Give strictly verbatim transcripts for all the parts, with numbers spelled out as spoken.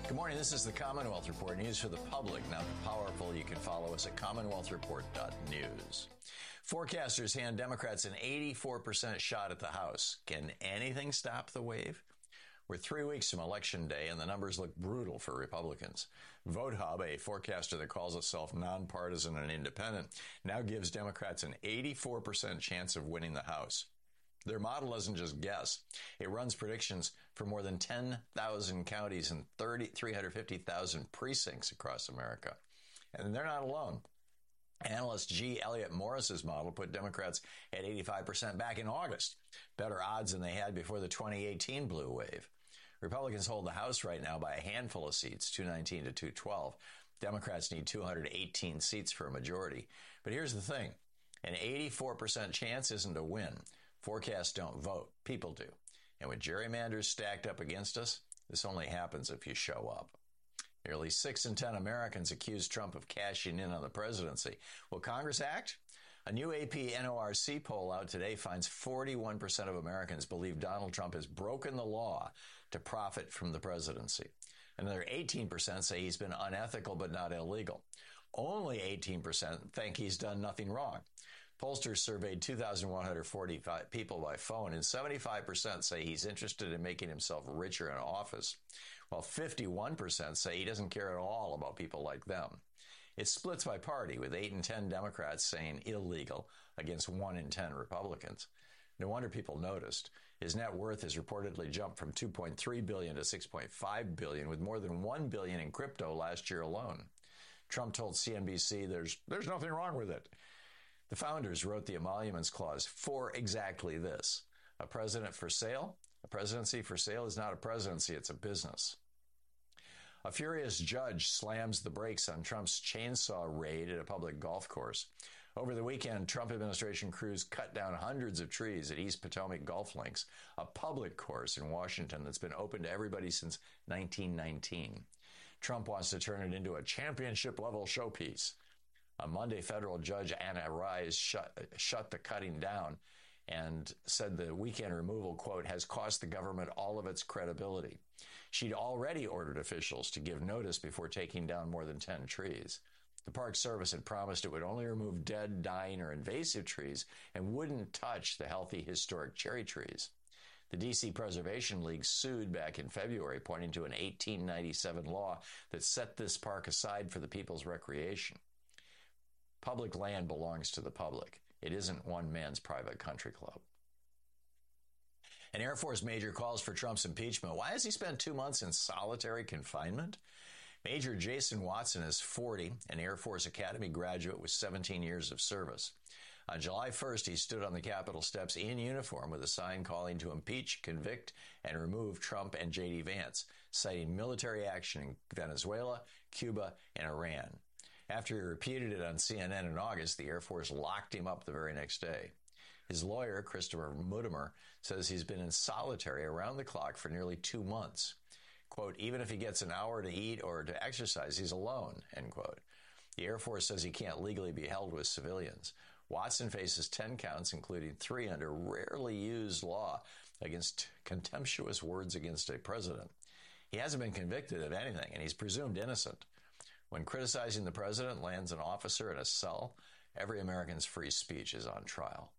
Good morning. This is the Commonwealth Report, news for the public, not the powerful. You can follow us at commonwealth report dot news. Forecasters hand Democrats an eighty-four percent shot at the House. Can anything stop the wave? We're three weeks from Election Day, and the numbers look brutal for Republicans. VoteHub, a forecaster that calls itself nonpartisan and independent, now gives Democrats an eighty-four percent chance of winning the House. Their model doesn't just guess. It runs predictions for more than ten thousand counties and three hundred fifty thousand precincts across America. And they're not alone. Analyst G. Elliott Morris's model put Democrats at eighty-five percent back in August. Better odds than they had before the twenty eighteen blue wave. Republicans hold the House right now by a handful of seats, two nineteen to two twelve. Democrats need two hundred eighteen seats for a majority. But here's the thing. An eighty-four percent chance isn't a win. Forecasts don't vote. People do. And with gerrymanders stacked up against us, this only happens if you show up. Nearly six in ten Americans accuse Trump of cashing in on the presidency. Will Congress act? A new A P N O R C poll out today finds forty-one percent of Americans believe Donald Trump has broken the law to profit from the presidency. Another eighteen percent say he's been unethical but not illegal. Only eighteen percent think he's done nothing wrong. Pollsters surveyed two thousand one hundred forty-five people by phone, and seventy-five percent say he's interested in making himself richer in office, while fifty-one percent say he doesn't care at all about people like them. It splits by party, with eight in ten Democrats saying illegal against one in ten Republicans. No wonder people noticed. His net worth has reportedly jumped from two point three billion dollars to six point five billion dollars, with more than one billion dollars in crypto last year alone. Trump told C N B C there's there's nothing wrong with it. The founders wrote the emoluments clause for exactly this. A president for sale? A presidency for sale is not a presidency, it's a business. A furious judge slams the brakes on Trump's chainsaw raid at a public golf course. Over the weekend, Trump administration crews cut down hundreds of trees at East Potomac Golf Links, a public course in Washington that's been open to everybody since nineteen nineteen. Trump wants to turn it into a championship-level showpiece. On Monday, federal judge Anna Rise shut, shut the cutting down and said the weekend removal, quote, has cost the government all of its credibility. She'd already ordered officials to give notice before taking down more than ten trees. The Park Service had promised it would only remove dead, dying, or invasive trees and wouldn't touch the healthy historic cherry trees. The D C Preservation League sued back in February, pointing to an eighteen ninety-seven law that set this park aside for the people's recreation. Public land belongs to the public. It isn't one man's private country club. An Air Force major calls for Trump's impeachment. Why has he spent two months in solitary confinement? Major Jason Watson is forty, an Air Force Academy graduate with seventeen years of service. On July first, he stood on the Capitol steps in uniform with a sign calling to impeach, convict, and remove Trump and J D Vance, citing military action in Venezuela, Cuba, and Iran. After he repeated it on C N N in August, the Air Force locked him up the very next day. His lawyer, Christopher Mutimer, says he's been in solitary around the clock for nearly two months. Quote, even if he gets an hour to eat or to exercise, he's alone, end quote. The Air Force says he can't legally be held with civilians. Watson faces ten counts, including three under rarely used law against contemptuous words against a president. He hasn't been convicted of anything, and he's presumed innocent. When criticizing the president lands an officer in a cell, every American's free speech is on trial.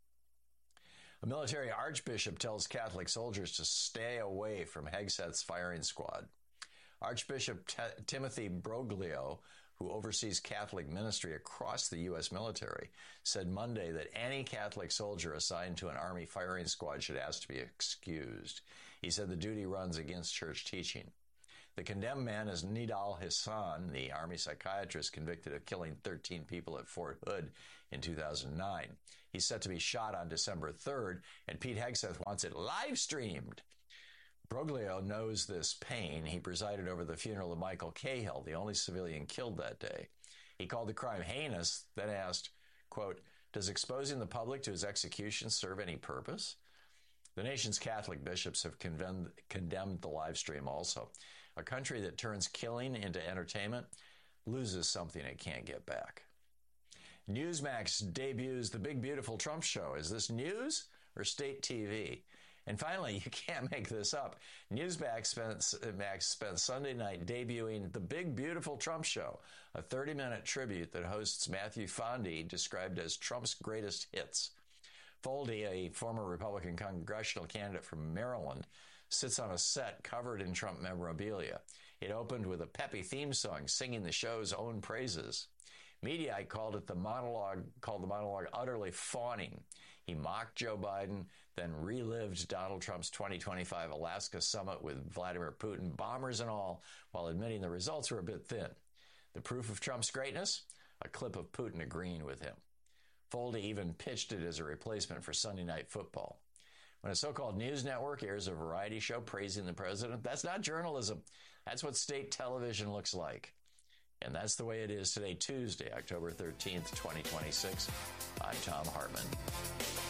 A military archbishop tells Catholic soldiers to stay away from Hegseth's firing squad. Archbishop T- Timothy Broglio, who oversees Catholic ministry across the U S military, said Monday that any Catholic soldier assigned to an Army firing squad should ask to be excused. He said the duty runs against church teaching. The condemned man is Nidal Hassan, the Army psychiatrist convicted of killing thirteen people at Fort Hood in two thousand nine. He's set to be shot on December third, and Pete Hegseth wants it live-streamed. Broglio knows this pain. He presided over the funeral of Michael Cahill, the only civilian killed that day. He called the crime heinous, then asked, quote, does exposing the public to his execution serve any purpose? The nation's Catholic bishops have condemned, condemned the live stream also. A country that turns killing into entertainment loses something it can't get back. Newsmax debuts The Big Beautiful Trump Show. Is this news or state T V? And finally, you can't make this up. Newsmax spent, Max spent Sunday night debuting The Big Beautiful Trump Show, a thirty-minute tribute that hosts Matthew Fondy described as Trump's greatest hits. Foldy, a former Republican congressional candidate from Maryland, sits on a set covered in Trump memorabilia. It opened with a peppy theme song singing the show's own praises. Mediaite called it the monologue, called the monologue utterly fawning. He mocked Joe Biden, then relived Donald Trump's twenty twenty-five Alaska summit with Vladimir Putin, bombers and all, while admitting the results were a bit thin. The proof of Trump's greatness? A clip of Putin agreeing with him. Foldy even pitched it as a replacement for Sunday Night Football. When a so-called news network airs a variety show praising the president, that's not journalism. That's what state television looks like. And that's the way it is today, Tuesday, October thirteenth, twenty twenty-six. I'm Thom Hartmann.